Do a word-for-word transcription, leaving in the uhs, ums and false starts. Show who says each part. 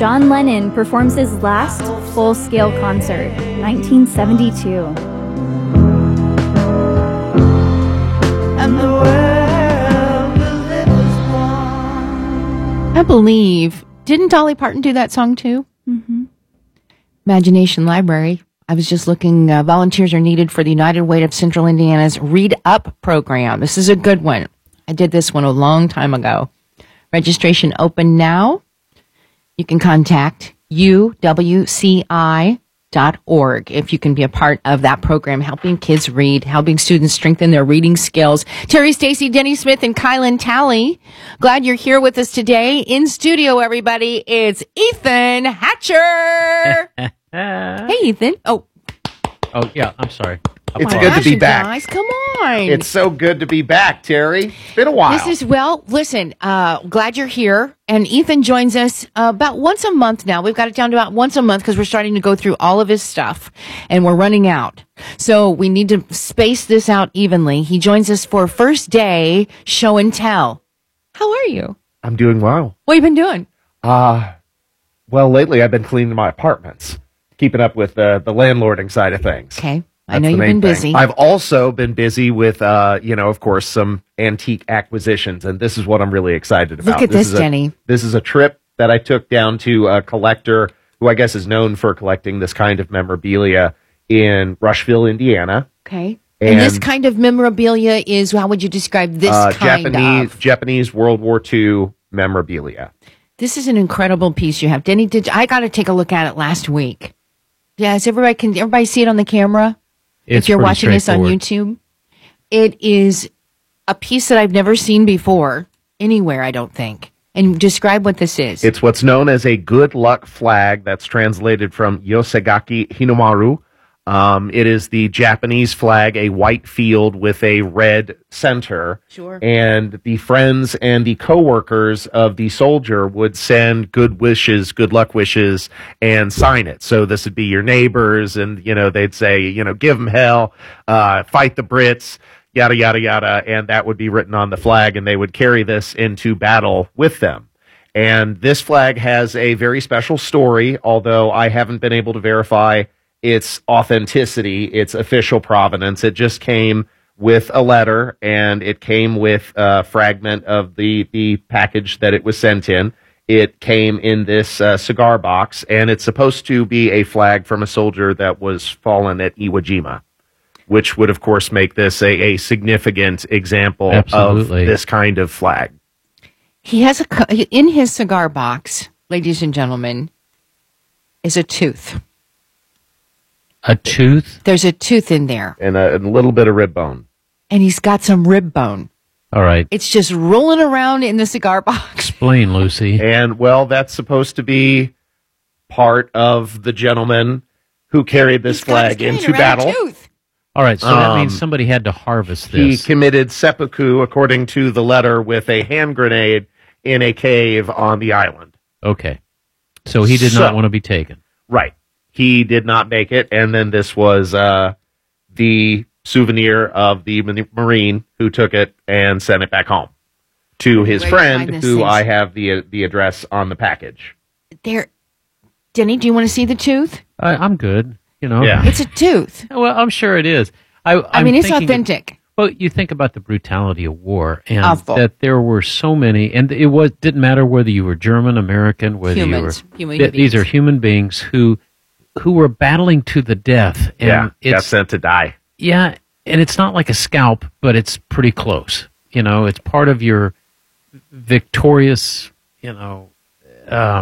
Speaker 1: John Lennon performs his last full-scale concert, nineteen seventy-two.
Speaker 2: And the world will live as one.
Speaker 3: I believe, didn't Dolly Parton do that song too?
Speaker 1: Mm-hmm.
Speaker 3: Imagination Library. I was just looking, uh, volunteers are needed for the United Way of Central Indiana's Read Up program. This is a good one. I did this one a long time ago. Registration open now. You can contact U W C I dot org if you can be a part of that program, helping kids read, helping students strengthen their reading skills. Terry Stacy, Denny Smith, and Kylan Talley. Glad you're here with us today. In studio, everybody, it's Ethan Hatcher. Hey, Ethan. Oh,
Speaker 4: Oh, yeah, I'm sorry.
Speaker 5: It's
Speaker 3: my
Speaker 5: good to
Speaker 3: gosh,
Speaker 5: be
Speaker 3: you
Speaker 5: back.
Speaker 3: guys, come on.
Speaker 5: It's so good to be back, Terry. It's been a while.
Speaker 3: This is, well, listen, uh, glad you're here. And Ethan joins us uh, about once a month now. We've got it down to about once a month because we're starting to go through all of his stuff and we're running out. So we need to space this out evenly. He joins us for first day show and tell. How are you?
Speaker 5: I'm doing well.
Speaker 3: What have you been doing?
Speaker 5: Uh, well, lately I've been cleaning my apartments, keeping up with the, the landlording side of things.
Speaker 3: Okay. I
Speaker 5: That's
Speaker 3: know
Speaker 5: the
Speaker 3: you've
Speaker 5: main
Speaker 3: been
Speaker 5: thing.
Speaker 3: busy.
Speaker 5: I've also been busy with, uh, you know, of course, some antique acquisitions, and this is what I'm really excited about.
Speaker 3: Look at this,
Speaker 5: is a-
Speaker 3: Jenny.
Speaker 5: This is a trip that I took down to a collector who I guess is known for collecting this kind of memorabilia in Rushville, Indiana.
Speaker 3: Okay. And, this
Speaker 5: And-
Speaker 3: kind of memorabilia is, how would you describe this
Speaker 5: Uh,
Speaker 3: kind
Speaker 5: Japanese
Speaker 3: of?
Speaker 5: Japanese World War Two memorabilia.
Speaker 3: This is an incredible piece you have. Denny, did I got to take a look at it last week. Yes, everybody can everybody see it on the camera?
Speaker 4: It's
Speaker 3: If you're
Speaker 4: pretty
Speaker 3: watching this on
Speaker 4: straightforward.
Speaker 3: YouTube, it is a piece that I've never seen before anywhere, I don't think. And describe what this is.
Speaker 5: It's what's known as a good luck flag. That's translated from Yosegaki Hinomaru. Um, it is the Japanese flag, a white field with a red center.
Speaker 3: Sure.
Speaker 5: And the friends and the coworkers of the soldier would send good wishes, good luck wishes, and sign it. So this would be your neighbors, and, you know, they'd say, you know, give them hell, uh, fight the Brits, yada, yada, yada. And that would be written on the flag, and they would carry this into battle with them. And this flag has a very special story, although I haven't been able to verify its authenticity, its official provenance. It just came with a letter, and it came with a fragment of the, the package that it was sent in. It came in this uh, cigar box, and it's supposed to be a flag from a soldier that was fallen at Iwo Jima, which would, of course, make this a, a significant example
Speaker 4: Absolutely.
Speaker 5: of this kind of flag.
Speaker 3: He has a, co- in his cigar box, ladies and gentlemen, is a tooth.
Speaker 4: A tooth?
Speaker 3: There's a tooth in there,
Speaker 5: And a, a little bit of rib bone.
Speaker 3: and he's got some rib bone.
Speaker 4: All right.
Speaker 3: It's just rolling around in the cigar box.
Speaker 4: Explain, Lucy.
Speaker 5: And, well, that's supposed to be part of the gentleman who carried this
Speaker 3: He's got- he's
Speaker 5: flag
Speaker 3: carrying
Speaker 5: into
Speaker 3: around a
Speaker 5: battle.
Speaker 3: tooth.
Speaker 4: All right, so that
Speaker 5: Um,
Speaker 4: means somebody had to harvest
Speaker 5: He
Speaker 4: this.
Speaker 5: committed seppuku, according to the letter, with a hand grenade in a cave on the island.
Speaker 4: Okay. So he did
Speaker 5: So-
Speaker 4: not want to be taken.
Speaker 5: Right. He did not make it, and then this was uh, the souvenir of the Marine who took it and sent it back home to his
Speaker 3: Where to
Speaker 5: friend,
Speaker 3: find this
Speaker 5: who
Speaker 3: thing?
Speaker 5: I have the the address on the package.
Speaker 3: There, Denny, do you want to see the tooth?
Speaker 4: I, I'm good. You know.
Speaker 5: Yeah.
Speaker 3: It's a tooth.
Speaker 4: Well, I'm sure it is. I,
Speaker 3: I
Speaker 4: I'm
Speaker 3: mean, it's
Speaker 4: thinking-
Speaker 3: authentic.
Speaker 4: Well, you think about the brutality of war, and
Speaker 3: Awful.
Speaker 4: that there were so many, and it was didn't matter whether you were German, American, whether
Speaker 3: Humans.
Speaker 4: you were.
Speaker 3: Human
Speaker 4: th- these
Speaker 3: beings.
Speaker 4: are human beings who who were battling to the death, and
Speaker 5: yeah, got
Speaker 4: it's
Speaker 5: sent to die.
Speaker 4: yeah, and it's not like a scalp, but it's pretty close. You know, it's part of your victorious, you know, um,